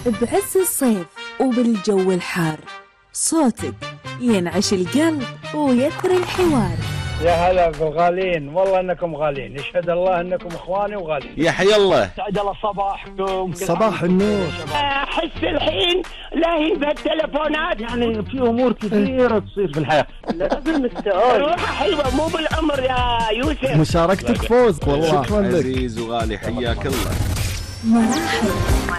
بعز الصيف وبالجو الحار صوتك ينعش القلب ويثري الحوار. يا هلا بالغالين، والله انكم غالين، يشهد الله انكم اخواني وغالين. يا حي الله. سعد الله صباحكم. صباح النور. احس الحين لاهي بالتلفونات، يعني في امور كثيره تصير في الحياه. لازم السؤال روح حلوه مو بالعمر يا يوسف. مشاركتك فوز والله. شكرا لك عزيز وغالي، حياك الله. مراحل